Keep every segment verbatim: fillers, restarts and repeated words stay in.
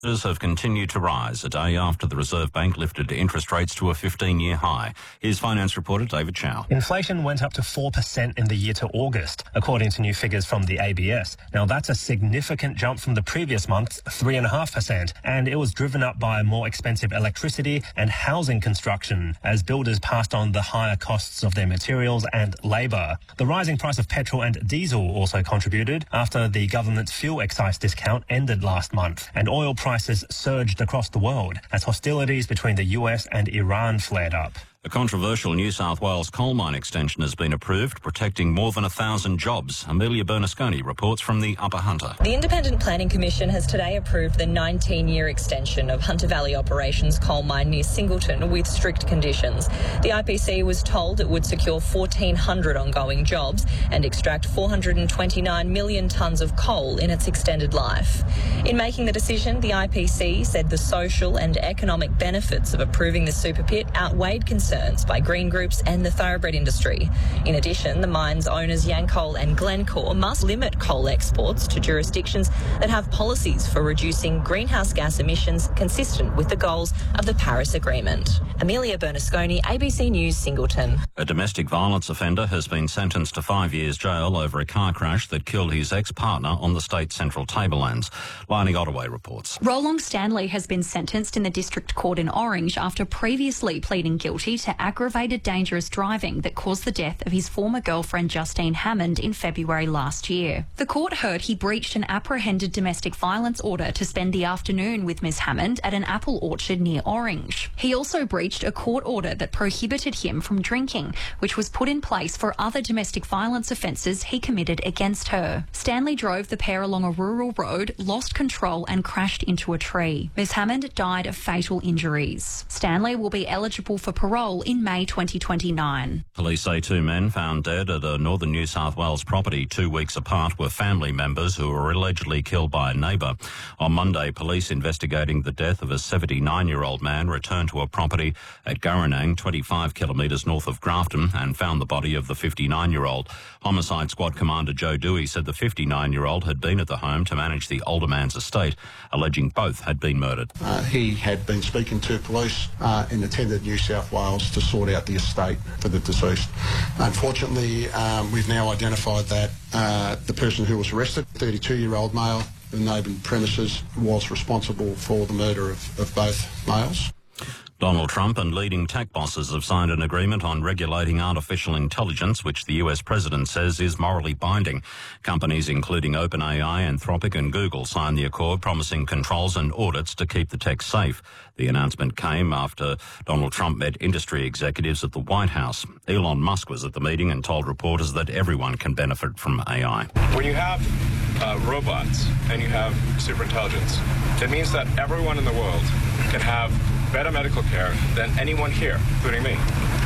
have continued to rise a day after the Reserve Bank lifted interest rates to a fifteen-year high. Here's finance reporter David Chow. Inflation went up to four percent in the year to August, according to new figures from the A B S. Now, that's a significant jump from the previous month's three point five percent, and it was driven up by more expensive electricity and housing construction as builders passed on the higher costs of their materials and labour. The rising price of petrol and diesel also contributed after the government's fuel excise discount ended last month, and oil prices Prices surged across the world as hostilities between the U S and Iran flared up. A controversial New South Wales coal mine extension has been approved, protecting more than a thousand jobs. Amelia Bernasconi reports from the Upper Hunter. The Independent Planning Commission has today approved the nineteen-year extension of Hunter Valley Operations coal mine near Singleton with strict conditions. The I P C was told it would secure fourteen hundred ongoing jobs and extract four hundred twenty-nine million tonnes of coal in its extended life. In making the decision, the I P C said the social and economic benefits of approving the super pit outweighed concerns by green groups and the thoroughbred industry. In addition, the mine's owners Yancoal and Glencore must limit coal exports to jurisdictions that have policies for reducing greenhouse gas emissions consistent with the goals of the Paris Agreement. Amelia Bernasconi, A B C News, Singleton. A domestic violence offender has been sentenced to five years jail over a car crash that killed his ex-partner on the state central tablelands. Lani Ottaway reports. Rolong Stanley has been sentenced in the District Court in Orange after previously pleading guilty to aggravated dangerous driving that caused the death of his former girlfriend Justine Hammond in February last year. The court heard he breached an apprehended domestic violence order to spend the afternoon with Miss Hammond at an apple orchard near Orange. He also breached a court order that prohibited him from drinking, which was put in place for other domestic violence offences he committed against her. Stanley drove the pair along a rural road, lost control and crashed into a tree. Miss Hammond died of fatal injuries. Stanley will be eligible for parole in May twenty twenty-nine. Police say two men found dead at a northern New South Wales property two weeks apart were family members who were allegedly killed by a neighbour. On Monday, police investigating the death of a seventy-nine-year-old man returned to a property at Guranang, twenty-five kilometres north of Grafton, and found the body of the fifty-nine-year-old. Homicide Squad Commander Joe Dewey said the fifty-nine-year-old had been at the home to manage the older man's estate, alleging both had been murdered. Uh, he had been speaking to police uh, and attended New South Wales to sort out the estate for the deceased. Unfortunately, um, we've now identified that uh, the person who was arrested, thirty-two-year-old male, the neighbouring premises, was responsible for the murder of, of both males. Donald Trump and leading tech bosses have signed an agreement on regulating artificial intelligence, which the U S president says is morally binding. Companies including OpenAI, Anthropic and Google signed the accord, promising controls and audits to keep the tech safe. The announcement came after Donald Trump met industry executives at the White House. Elon Musk was at the meeting and told reporters that everyone can benefit from A I. When you have uh, robots and you have superintelligence, it means that everyone in the world can have better medical care than anyone here, including me.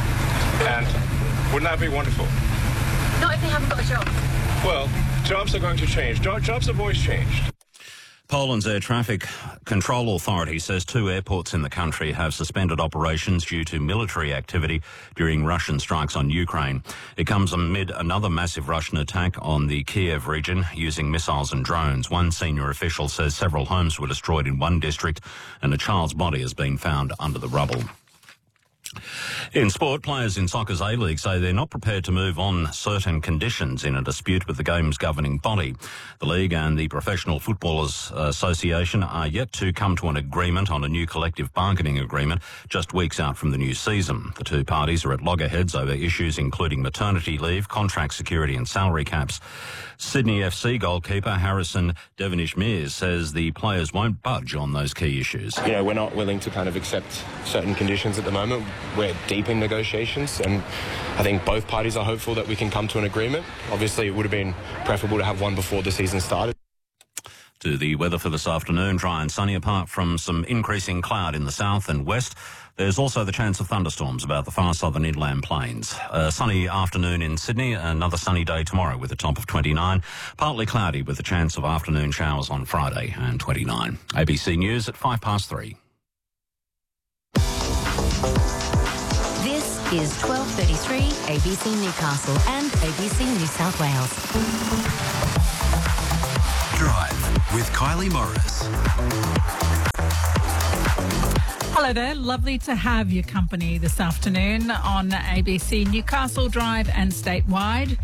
And wouldn't that be wonderful? Not if they haven't got a job. Well, jobs are going to change. Jo- jobs have always changed. Poland's Air Traffic Control Authority says two airports in the country have suspended operations due to military activity during Russian strikes on Ukraine. It comes amid another massive Russian attack on the Kiev region using missiles and drones. One senior official says several homes were destroyed in one district and a child's body has been found under the rubble. In sport, players in soccer's A-League say they're not prepared to move on certain conditions in a dispute with the game's governing body. The league and the Professional Footballers Association are yet to come to an agreement on a new collective bargaining agreement just weeks out from the new season. The two parties are at loggerheads over issues including maternity leave, contract security and salary caps. Sydney F C goalkeeper Harrison Devonish-Mears says the players won't budge on those key issues. You know, we're not willing to kind of accept certain conditions at the moment. We're deep in negotiations and I think both parties are hopeful that we can come to an agreement. Obviously, it would have been preferable to have one before the season started. To the weather for this afternoon, dry and sunny apart from some increasing cloud in the south and west. There's also the chance of thunderstorms about the far southern inland plains. A sunny afternoon in Sydney, another sunny day tomorrow with a top of twenty-nine. Partly cloudy with a chance of afternoon showers on Friday and twenty-nine. A B C News at five past three. This is twelve thirty-three A B C Newcastle and A B C New South Wales. Drive with Kylie Morris. Hello there. Lovely to have your company this afternoon on A B C Newcastle Drive and statewide.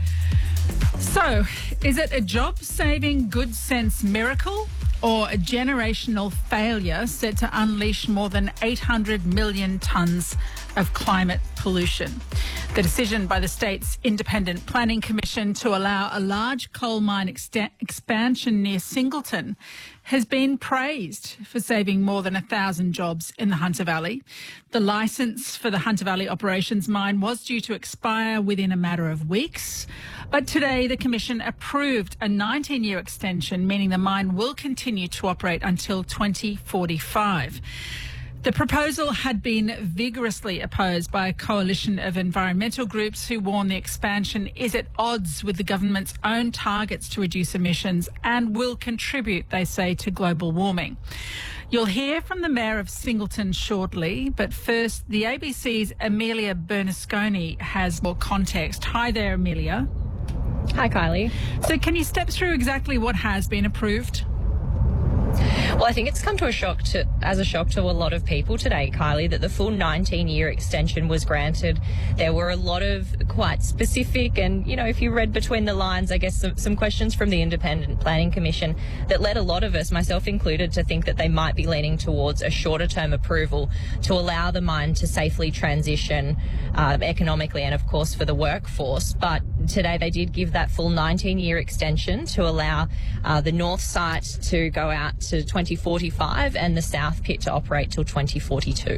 So, is it a job-saving good sense miracle or a generational failure set to unleash more than eight hundred million tonnes of climate pollution? The decision by the state's Independent Planning Commission to allow a large coal mine ext- expansion near Singleton has been praised for saving more than a thousand jobs in the Hunter Valley. The licence for the Hunter Valley Operations Mine was due to expire within a matter of weeks, but today the Commission approved a nineteen-year extension, meaning the mine will continue to operate until twenty forty-five. The proposal had been vigorously opposed by a coalition of environmental groups who warn the expansion is at odds with the government's own targets to reduce emissions and will contribute, they say, to global warming. You'll hear from the Mayor of Singleton shortly, but first, the A B C's Amelia Bernasconi has more context. Hi there, Amelia. Hi, Kylie. So can you step through exactly what has been approved? Well, I think it's come to a shock to, as a shock to a lot of people today, Kylie, that the full nineteen-year extension was granted. There were a lot of quite specific and, you know, if you read between the lines, I guess some, some questions from the Independent Planning Commission that led a lot of us, myself included, to think that they might be leaning towards a shorter-term approval to allow the mine to safely transition um, economically and, of course, for the workforce. But today they did give that full nineteen-year extension to allow uh, the north site to go out to twenty forty-five and the south pit to operate till twenty forty-two.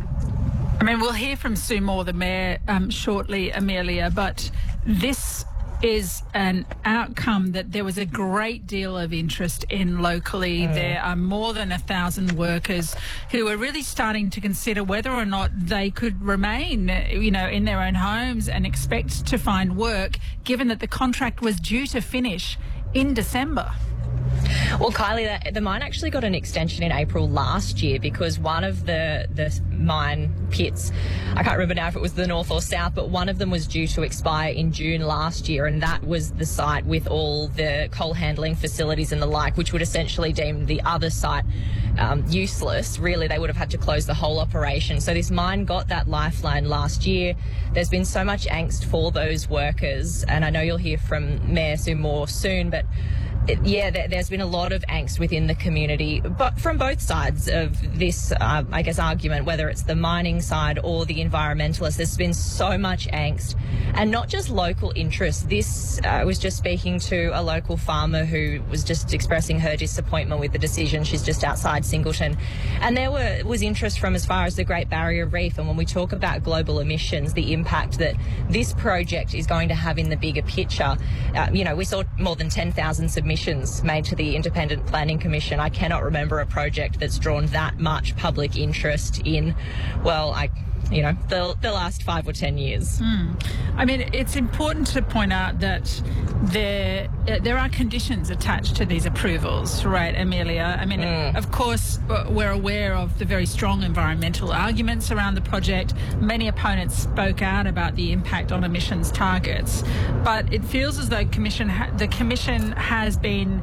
I mean, we'll hear from Sue Moore, the Mayor, um, shortly, Amelia, but this is an outcome that there was a great deal of interest in locally. Mm. There are more than a thousand workers who are really starting to consider whether or not they could remain, you know, in their own homes and expect to find work, given that the contract was due to finish in December. Well, Kylie, the, the mine actually got an extension in April last year because one of the, the mine pits, I can't remember now if it was the north or south, but one of them was due to expire in June last year, and that was the site with all the coal handling facilities and the like, which would essentially deem the other site um, useless. Really, they would have had to close the whole operation. So this mine got that lifeline last year. There's been so much angst for those workers, and I know you'll hear from Mayor Sue Moore soon, but yeah, there's been a lot of angst within the community, but from both sides of this, uh, I guess, argument, whether it's the mining side or the environmentalists, there's been so much angst, and not just local interest. This, I uh, was just speaking to a local farmer who was just expressing her disappointment with the decision. She's just outside Singleton, and there were was interest from as far as the Great Barrier Reef. And when we talk about global emissions, the impact that this project is going to have in the bigger picture, uh, you know, we saw more than ten thousand submissions made to the Independent Planning Commission. I cannot remember a project that's drawn that much public interest in, well, I, you know, the, the last five or ten years. Mm. I mean, it's important to point out that there uh, there are conditions attached to these approvals, right, Amelia? I mean, mm. of course, we're aware of the very strong environmental arguments around the project. Many opponents spoke out about the impact on emissions targets, but it feels as though commission ha- the Commission has been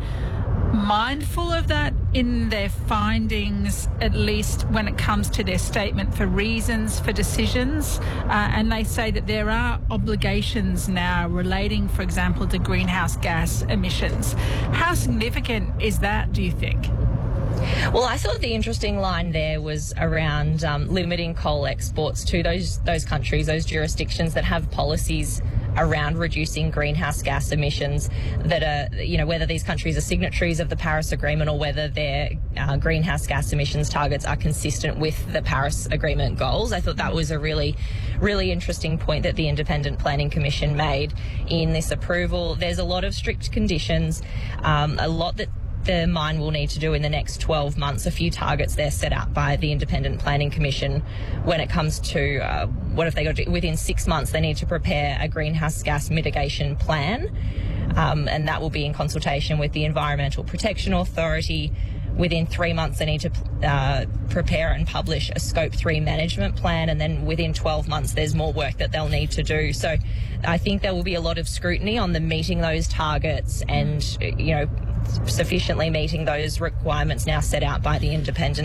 mindful of that in their findings, at least when it comes to their statement for reasons for decisions. Uh, and they say that there are obligations now relating, for example, to greenhouse gas emissions. How significant is that, do you think? Well, I thought the interesting line there was around um, limiting coal exports to those those countries, those jurisdictions that have policies around reducing greenhouse gas emissions that are, you know, whether these countries are signatories of the Paris Agreement or whether their uh, greenhouse gas emissions targets are consistent with the Paris Agreement goals. I thought that was a really, really interesting point that the Independent Planning Commission made in this approval. There's a lot of strict conditions, um, a lot that the mine will need to do in the next twelve months, a few targets there set out by the Independent Planning Commission when it comes to uh, what if they got to do within six months, they need to prepare a greenhouse gas mitigation plan, um, and that will be in consultation with the Environmental Protection Authority. Within three months, they need to uh, prepare and publish a Scope three management plan, and then within twelve months, there's more work that they'll need to do. So I think there will be a lot of scrutiny on them meeting those targets and, you know, sufficiently meeting those requirements now set out by the independent